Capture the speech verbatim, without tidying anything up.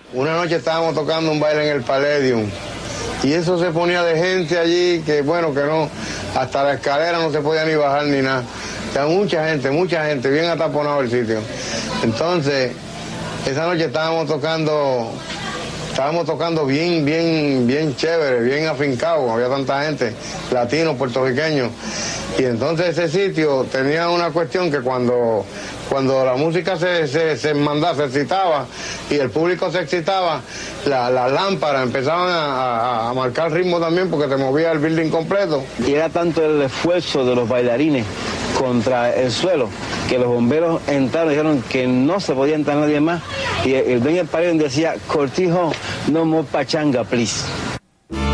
Una noche estábamos tocando un baile en el Palladium y eso se ponía de gente allí que bueno, que no, hasta la escalera no se podía ni bajar ni nada. O sea, mucha gente, mucha gente, bien ataponado el sitio. Entonces, esa noche estábamos tocando, estábamos tocando bien, bien, bien chévere, bien afincado, había tanta gente, latinos, puertorriqueños. Y entonces ese sitio tenía una cuestión que cuando, cuando la música se, se, se mandaba, se excitaba y el público se excitaba, las la lámparas empezaban a, a, a marcar ritmo también porque se movía el building completo. Y era tanto el esfuerzo de los bailarines contra el suelo que los bomberos entraron y dijeron que no se podía entrar nadie más y el, el dueño del pabellón decía, Cortijo, no more pachanga, please.